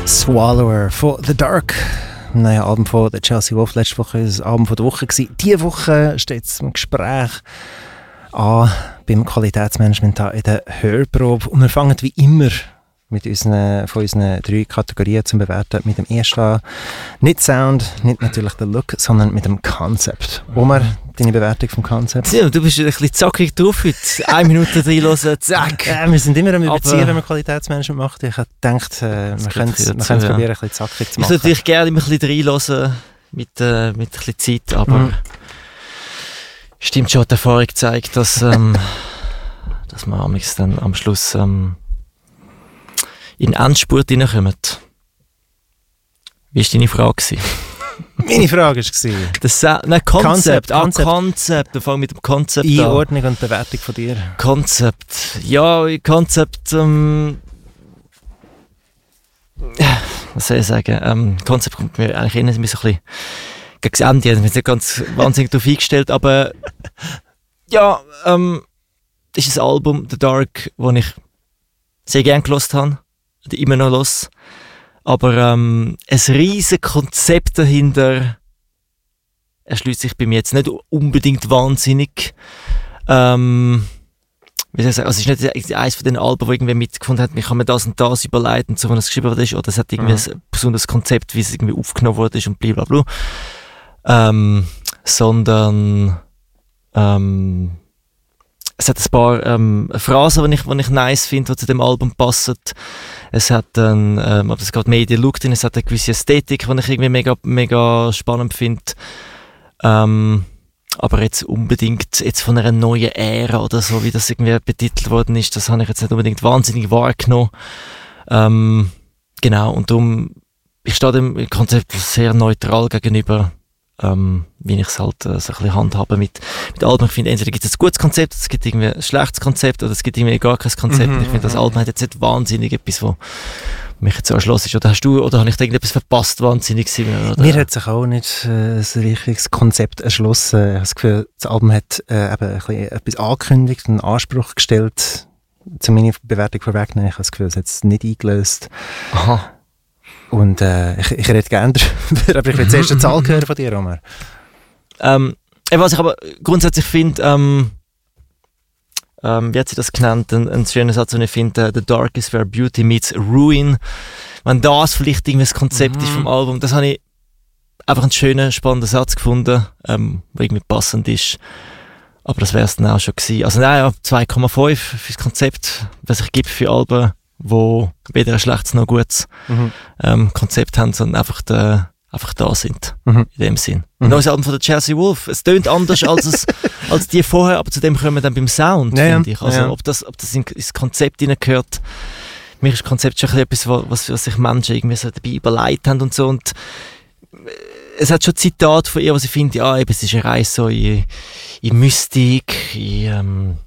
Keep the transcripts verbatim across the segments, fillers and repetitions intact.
Swallower von The Dark. Ein neues Album von The Chelsea Wolf. Letzte Woche war das Album von der Woche. Diese Woche steht es im Gespräch an beim Qualitätsmanagement in der Hörprobe. Und wir fangen wie immer mit unseren, von unseren drei Kategorien zum Bewerten mit dem ersten an. Nicht Sound, nicht natürlich der Look, sondern mit dem Konzept. Omar, deine Bewertung vom Konzept? Ja, du bist ein bisschen zackig drauf heute. Eine Minute reinhören, zack. Äh, wir sind immer am Überziehen, wenn man Qualitätsmanagement macht. Ich habe gedacht, äh, wir können es ja. probieren, ein bisschen zackig zu machen. Ich würde natürlich gerne immer ein bisschen reinhören mit, äh, mit ein bisschen Zeit, aber mhm. stimmt schon, die Erfahrung zeigt, dass, ähm, dass man dann am Schluss ähm, in den Endspurt hineinkommen. Wie war deine Frage? Meine Frage war... Das Sa- Nein, Konzept. Ah, Konzept. Wir fangen mit dem Konzept an. Einordnung und Bewertung von dir. Konzept. Ja, Konzept... Ähm, was soll ich sagen? Ähm, Konzept kommt mir eigentlich innen ein bisschen gegen das Ende. Ich bin nicht ganz wahnsinnig darauf eingestellt, aber ja, ähm, das ist ein Album, The Dark, das ich sehr gerne gehört habe. Immer noch los. Aber ähm, ein riesiges Konzept dahinter erschließt sich bei mir jetzt nicht unbedingt wahnsinnig. Ähm, wie soll ich sagen, also es ist nicht eines von den Alben, wo irgendwie mitgefunden hat, ich kann mir das und das überleiten, so wenn es geschrieben wurde, oder es hat irgendwie mhm. ein besonderes Konzept, wie es irgendwie aufgenommen wurde und blablabla. Ähm, sondern ähm, es hat ein paar ähm, Phrasen, die ich, die ich nice finde, die zu dem Album passen. Es hat ein, ähm, aber es geht mehr in die Look drin, es hat eine gewisse Ästhetik, die ich irgendwie mega, mega spannend finde. Ähm, aber jetzt unbedingt jetzt von einer neuen Ära oder so, wie das irgendwie betitelt worden ist, das habe ich jetzt nicht unbedingt wahnsinnig wahrgenommen. Ähm, genau, und darum, ich stehe dem Konzept sehr neutral gegenüber. Ähm, wie ich es halt äh, so ein bisschen handhabe mit, mit Alben. Ich finde, entweder gibt es ein gutes Konzept, es gibt irgendwie ein schlechtes Konzept oder es gibt irgendwie gar kein Konzept. Mm-hmm. Ich finde, das Album hat jetzt nicht wahnsinnig etwas, was mich jetzt so erschlossen ist. Oder hast du, oder habe ich da irgendetwas verpasst, wahnsinnig gewesen? Mir hat sich auch nicht äh, ein richtiges Konzept erschlossen. Ich habe das Gefühl, das Album hat äh, eben ein bisschen etwas angekündigt, einen Anspruch gestellt. Zu meiner Bewertung vorwegnehmen. Ich habe das Gefühl, es hat es nicht eingelöst. Aha. Und äh, ich, ich rede gerne darüber, aber ich will zuerst eine Zahl hören von dir, Omar. Ähm, was ich aber grundsätzlich finde, ähm, ähm, wie hat sie das genannt, ein, ein schöner Satz, den ich finde, «The dark is where beauty meets ruin». Wenn das vielleicht irgendwie das Konzept mhm. ist vom Album, das habe ich einfach einen schönen, spannenden Satz gefunden, ähm, der irgendwie passend ist. Aber das wäre es dann auch schon gewesen. Also nein, ja, zwei Komma fünf für das Konzept, was ich gebe für Alben, wo weder ein schlechtes noch ein gutes mhm. ähm, Konzept haben, sondern einfach, de, einfach da sind, mhm. in dem Sinn. Mhm. Neues Album von der Chelsea Wolf, es tönt anders als, es, als die vorher, aber zu dem kommen wir dann beim Sound, ja, finde ich. Also ja. ob das, ob das in, ins Konzept hineingehört, mir ist das Konzept schon etwas, was, was sich Menschen irgendwie so dabei überlegt haben und so, und es hat schon Zitate von ihr, was ich finde, ja, eben, es ist eine Reise so in, in Mystik, in, ähm,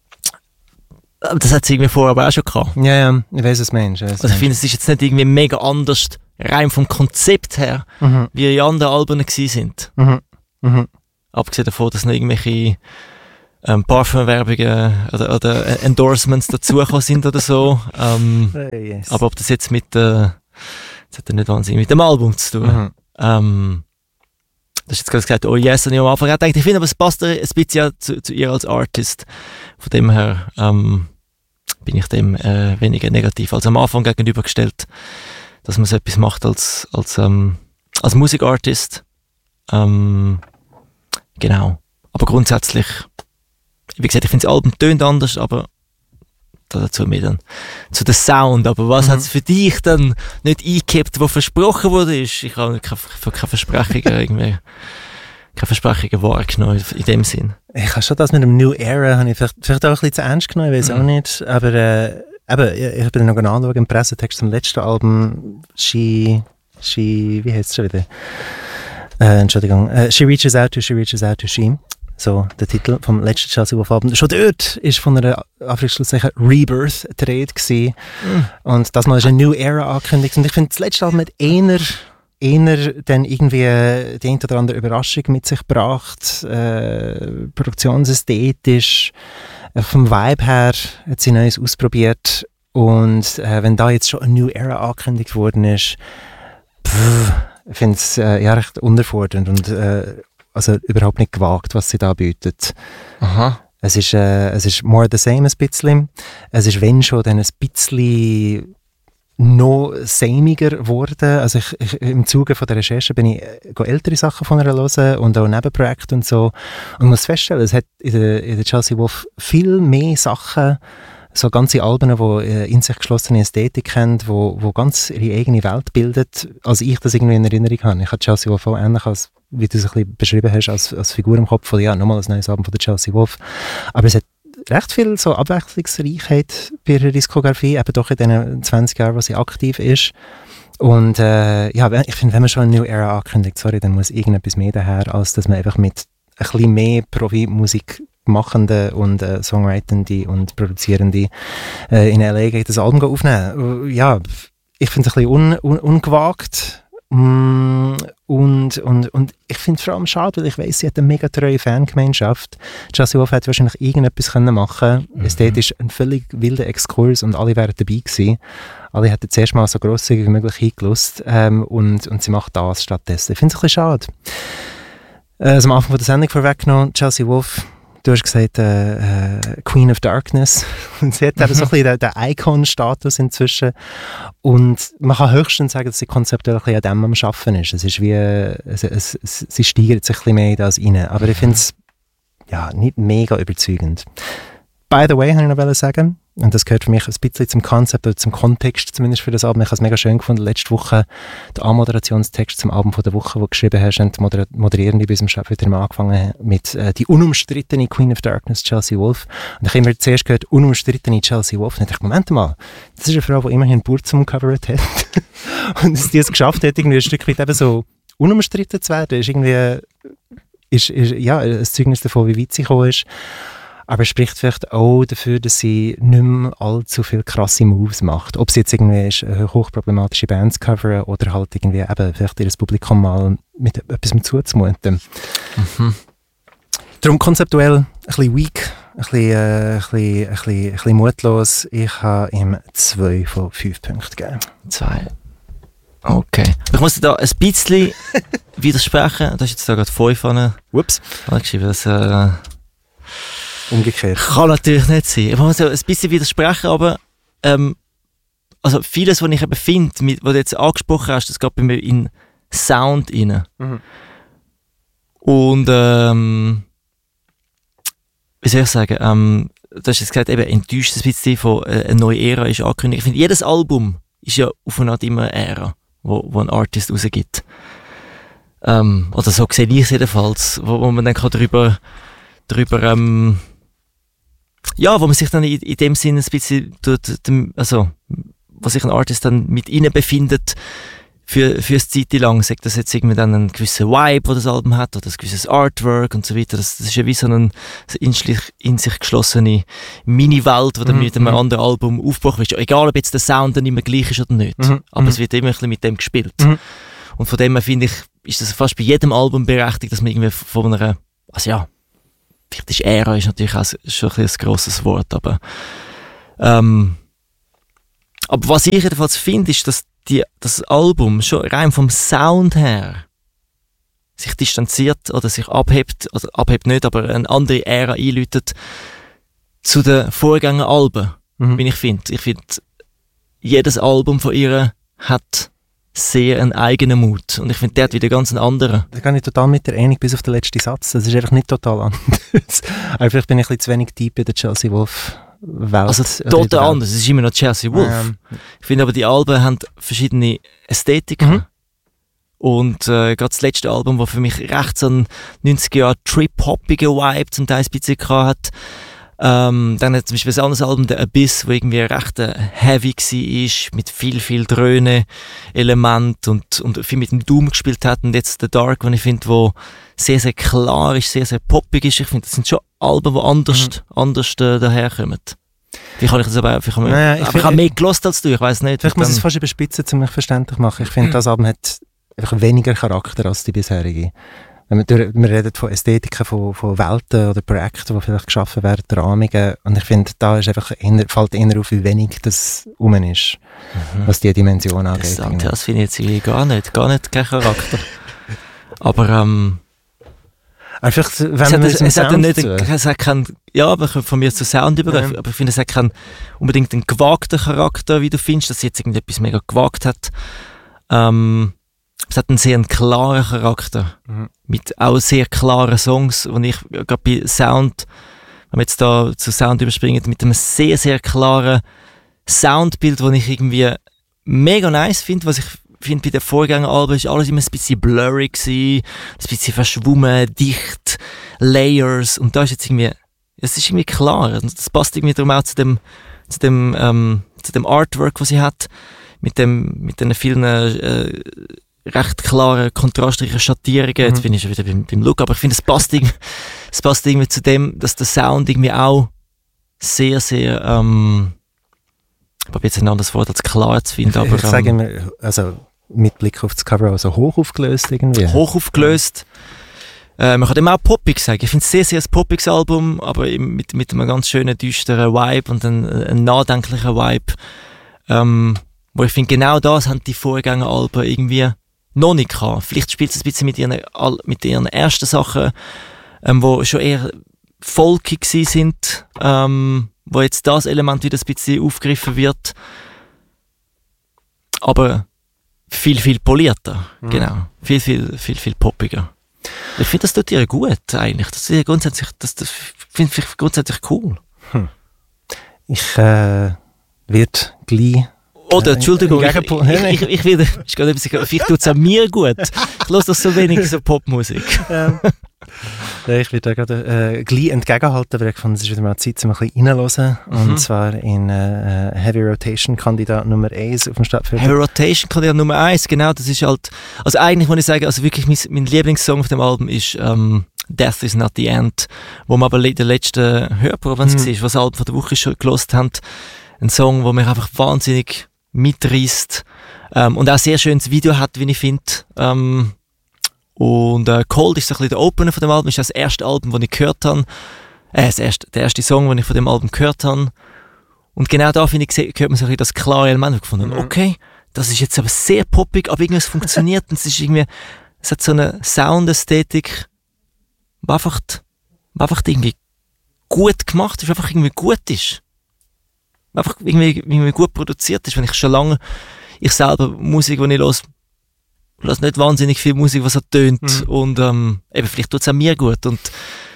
aber das hat sie irgendwie vorher aber auch schon gehabt. Ja, ja, ich weiss, was du meinst. Ich, also ich finde, es ist jetzt nicht irgendwie mega anders, rein vom Konzept her, mhm. wie die anderen Alben gewesen sind. Mhm. Mhm. Abgesehen davon, dass noch irgendwelche ähm, Parfumwerbungen oder, oder Endorsements dazugekommen sind oder so. Ähm, oh, yes. Aber ob das jetzt mit, äh, das hat ja nicht wahnsinnig mit dem Album zu tun. Mhm. Ähm, das ist jetzt gerade gesagt, oh yes, und ich am Anfang auch gedacht, ich finde, aber es passt ein bisschen zu, zu ihr als Artist. Von dem her ähm, bin ich dem äh, weniger negativ als am Anfang gegenübergestellt, dass man so etwas macht als, als, ähm, als Musikartist. Ähm, genau. Aber grundsätzlich, wie gesagt, ich finde das Album tönt anders, aber dazu mehr dann zu dem Sound. Aber was mhm. hat es für dich dann nicht eingekippt, was versprochen wurde? Ich habe keine, keine Versprechungen irgendwie, keine Versprechungen wahrgenommen in dem Sinn. Ich habe schon das mit dem New Era, habe ich vielleicht, vielleicht auch ein bisschen zu ernst genommen, ich weiß mhm. auch nicht. Aber äh, eben, ich bin noch anschauen, im Pressetext zum letzten Album, She, She, wie heißt es schon wieder? Äh, Entschuldigung, äh, She Reaches Out to, She Reaches Out to She. So, der Titel vom letzten Chelsea Wolf Album. Schon dort ist von einer Anführungszeichen Rebirth die Rede gewesen. Mm. Und das mal ist eine New Era angekündigt. Und ich finde, das letzte Album hat eher, eher dann irgendwie die ein oder andere Überraschung mit sich gebracht. Äh, produktionsästhetisch, äh, vom Vibe her hat sie Neues ausprobiert. Und äh, wenn da jetzt schon eine New Era angekündigt worden ist, pff, ich finde es äh, ja recht unterfordernd und äh, also überhaupt nicht gewagt, was sie da bietet. Aha. Es ist, äh, es ist more the same ein bisschen. Es ist wenn schon dann ein bisschen noch samiger geworden. Also ich, ich, im Zuge von der Recherche bin ich äh, ältere Sachen von ihr hören und auch Nebenprojekte und so. Und muss feststellen, es hat in der, in der Chelsea Wolfe viel mehr Sachen, so ganze Alben, die äh, in sich geschlossene Ästhetik haben, die wo, wo ganz ihre eigene Welt bildet, als ich das irgendwie in Erinnerung habe. Ich habe Chelsea Wolfe auch ähnlich, als, wie du es ein bisschen beschrieben hast, als, als Figur im Kopf von, ja, nochmal ein neues Album von der Chelsea Wolfe. Aber es hat recht viel so Abwechslungsreichheit bei ihrer Diskografie, eben doch in den zwanzig Jahren, wo sie aktiv ist. Und äh, ja, ich finde, wenn man schon eine New Era ankündigt, sorry, dann muss irgendetwas mehr daher, als dass man einfach mit ein bisschen mehr Profi-Musik Machende und äh, Songwritende und Produzierende äh, in L A gegen das Album aufnehmen. Ja, ich finde es ein bisschen un, un, ungewagt mm, und, und, und ich finde es vor allem schade, weil ich weiss, sie hat eine mega treue Fangemeinschaft. Chelsea Wolfe hätte wahrscheinlich irgendetwas können machen können. Mhm. Ästhetisch ein völlig wilder Exkurs und alle wären dabei gewesen. Alle hätten zuerst mal so grosszügig wie möglich hingelost ähm, und, und sie macht das stattdessen. Ich finde es ein bisschen schade. Äh, also am Anfang von der Sendung vorweggenommen, Chelsea Wolfe, du hast gesagt, äh, äh, Queen of Darkness. Und sie hat eben so ein bisschen den, den Icon-Status inzwischen. Und man kann höchstens sagen, dass sie konzeptuell ein bisschen an dem am Arbeiten ist. Es ist wie, es, es, es, sie steigert sich ein bisschen mehr in das rein. Aber ich finde es ja, nicht mega überzeugend. By the way, habe ich noch sagen, und das gehört für mich ein bisschen zum Konzept oder zum Kontext zumindest für das Album. Ich habe es mega schön gefunden, letzte Woche den Anmoderationstext zum Album von der Woche, den du geschrieben hast, und die Moder- Moderierende bei unserem Chef wieder mal angefangen mit äh, die unumstrittene Queen of Darkness, Chelsea Wolfe. Und ich habe immer zuerst gehört, unumstrittene Chelsea Wolfe. Und ich dachte, Moment mal, das ist eine Frau, die immerhin Burzum gecovert hat. Und dass die es geschafft hat, irgendwie ein Stück weit eben so unumstritten zu werden, ist irgendwie ist, ist, ja, ein Zeugnis davon, wie weit sie gekommen ist. Aber es spricht vielleicht auch dafür, dass sie nicht mehr allzu viele krasse Moves macht. Ob sie jetzt irgendwie ist, hochproblematische Bands covern oder halt irgendwie eben vielleicht ihr Publikum mal mit etwas zuzumuten. Mhm. Darum konzeptuell ein bisschen weak, ein bisschen, äh, ein bisschen, ein bisschen, ein bisschen mutlos. Ich habe ihm zwei von fünf Punkten gegeben. Zwei. Okay. Ich muss dir da ein bisschen widersprechen. Du hast jetzt da gerade fünf an. Ups. Geschrieben, dass... Äh, Umgekehrt. Kann natürlich nicht sein. Ich muss ein bisschen widersprechen, aber ähm, also vieles, was ich eben finde, was du jetzt angesprochen hast, das geht bei mir in Sound rein. Mhm. Und ähm, wie soll ich sagen, ähm, du hast jetzt gesagt, eben enttäuscht ein bisschen von äh, eine neue Ära ist angekündigt. Ich finde, jedes Album ist ja auf eine Art immer eine Ära, wo, wo ein Artist rausgibt. Ähm, oder so sehe ich es jedenfalls, wo, wo man dann kann darüber darüber ähm, ja, wo man sich dann in, in dem Sinne ein bisschen dort, also wo sich ein Artist dann mit ihnen befindet für, für eine Zeit lang, sagt das jetzt irgendwie dann einen gewissen Vibe, wo das Album hat, oder ein gewisses Artwork und so weiter. Das, das ist ja wie so eine in, in sich geschlossene Mini-Welt, die dann mm, mit einem mm. anderen Album aufgebrochen wird. Egal, ob jetzt der Sound dann immer gleich ist oder nicht. Mm, aber mm. es wird immer ein bisschen mit dem gespielt. Mm. Und von dem her finde ich, ist das fast bei jedem Album berechtigt, dass man irgendwie von einer, also ja, vielleicht ist Ära ist natürlich auch schon ein, ein grosses Wort, aber ähm, aber was ich jedenfalls finde, ist, dass die, das Album schon rein vom Sound her sich distanziert oder sich abhebt, oder abhebt nicht, aber eine andere Ära einläutet zu den Vorgängeralben, mhm. wie ich finde. Ich finde, jedes Album von ihr hat sehr einen eigenen Mut. Und ich finde, der hat wieder ganz einen anderen. Da kann ich total mit dir einig, bis auf den letzten Satz. Das ist einfach nicht total anders. Aber vielleicht bin ich ein bisschen zu wenig deep in der Chelsea Wolfe Welt. Also total anders. Es ist immer noch Chelsea Wolfe. Ähm. Ich finde aber, die Alben haben verschiedene Ästhetiken. Mhm. Und äh, gerade das letzte Album, das für mich recht so einen neunziger Jahre Trip-hoppigen Vibe zum Teil ein bisschen hat. Ähm, dann hat zum Beispiel ein anderes Album, The Abyss, wo irgendwie recht äh, heavy war, mit viel, viel Dröhne-Element und, und viel mit dem Doom gespielt hat. Und jetzt The Dark, den ich finde, wo sehr, sehr klar ist, sehr, sehr poppig ist. Ich finde, das sind schon Alben, die anders, mhm. anders äh, daherkommen. Wie kann ich das aber einfach naja, ich, ich habe mehr gelost als du, ich weiss nicht. Vielleicht muss ich es fast überspitzen, um mich verständlich zu machen. Ich finde, das Album hat einfach weniger Charakter als die bisherige. Wenn wir, durch, wir reden von Ästhetiken, von, von Welten oder Projekten, die vielleicht geschaffen werden, Rahmungen. Und ich finde, da ist einfach eher, fällt eher auf, wie wenig das rum ist, mhm. was die Dimension angeht. Das, das finde ich jetzt gar nicht, gar nicht kein Charakter. Aber ähm, einfach, wenn es hat, es, es hat nicht, zu. es hat keinen, ja, aber von mir zu Sound übergehen, ja. aber ich finde, es hat keinen unbedingt einen gewagten Charakter, wie du findest, dass sie jetzt irgendetwas mega gewagt hat. Ähm, es hat einen sehr klaren Charakter, mhm. mit auch sehr klaren Songs, und ich gerade bei Sound, wenn wir jetzt da zu Sound überspringen, mit einem sehr, sehr klaren Soundbild, das ich irgendwie mega nice finde, was ich finde, bei den Vorgängeralben ist alles immer ein bisschen blurry gewesen, ein bisschen verschwommen, dicht, Layers, und da ist jetzt irgendwie, es ist irgendwie klar, und das passt irgendwie darum auch zu dem, zu dem, ähm, zu dem Artwork, was sie hat, mit dem, mit den vielen, äh, recht klaren, kontrastreichen Schattierungen, mhm. jetzt bin ich schon wieder beim, beim Look, aber ich finde, es passt irgendwie, es passt irgendwie zu dem, dass der Sound irgendwie auch sehr, sehr, ähm, ich habe jetzt ein anderes Wort als klar zu finden, aber... Ich ähm, sage immer, also mit Blick auf das Cover, also hoch aufgelöst irgendwie. Hoch aufgelöst. Ja. Äh, man kann dem auch poppig sagen. Ich finde es sehr, sehr ein poppiges Album, aber mit, mit einem ganz schönen, düsteren Vibe und einem, einem nachdenklichen Vibe. Ähm, wo ich finde, genau das haben die Vorgängeralben irgendwie noch nicht gehabt. Vielleicht spielt es ein bisschen mit ihren, mit ihren ersten Sachen, ähm, wo schon eher folkig sind, ähm, wo jetzt das Element wieder ein bisschen aufgegriffen wird. Aber viel, viel polierter. Mhm. Genau. Viel, viel, viel, viel poppiger. Ich finde, das tut ihr gut, eigentlich. Das ist grundsätzlich, das, das finde ich grundsätzlich cool. Hm. Ich, äh, werde gleich... Oder, Entschuldigung, ich, ich, ich, ich will, ich kann etwas, vielleicht tut es an mir gut. Ich höre doch so wenig so Popmusik. Ähm, ich werde da gerade äh, gleich entgegenhalten, weil ich fand, es ist wieder mal Zeit, um ein bisschen reinzuhören. Und mhm. zwar in äh, Heavy Rotation Kandidat Nummer eins auf dem Stadtfilm. Heavy Rotation Kandidat Nummer eins, genau, das ist halt, also eigentlich muss ich sagen, also wirklich mein, mein Lieblingssong auf dem Album ist ähm, Death is not the End, wo wir aber in der letzten Hörprobe, wenn es mhm. war, was Album von der Woche schon gelost haben, ein Song, wo mich einfach wahnsinnig mitreißt ähm, und auch sehr schönes Video hat, wie ich finde. Ähm, und äh, Cold ist so ein bisschen der Opener von dem Album, ist das erste Album, das ich gehört habe. Äh, das erste, der erste Song, den ich von dem Album gehört habe. Und genau da, finde ich, hört man so ein bisschen das klare Element. Ich gefunden, mhm. okay, das ist jetzt aber sehr poppig, aber irgendwas funktioniert. Und es ist irgendwie, es hat so eine Soundästhetik, die einfach, die einfach irgendwie gut gemacht ist, einfach irgendwie gut ist. Einfach irgendwie, irgendwie gut produziert ist, wenn ich schon lange, ich selber Musik, die ich höre, höre nicht wahnsinnig viel Musik, was so tönt, mhm. und ähm, eben, vielleicht tut es auch mir gut, und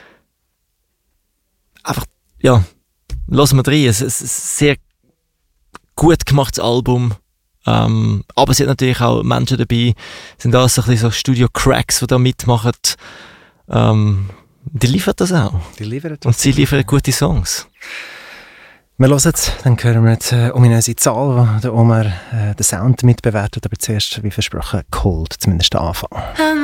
einfach, ja, hören wir rein, es ist ein sehr gut gemachtes Album, ähm, aber es sind natürlich auch Menschen dabei, sind alles so ein bisschen so Studio-Cracks, die da mitmachen, ähm, die liefern das auch. Die liefern das. Und sie liefern gute Songs. Wir hören jetzt, dann hören wir jetzt äh, ominöse Zahl, wo der Omar äh, den Sound mitbewertet, aber zuerst, wie versprochen, Cold, zumindest der Anfang.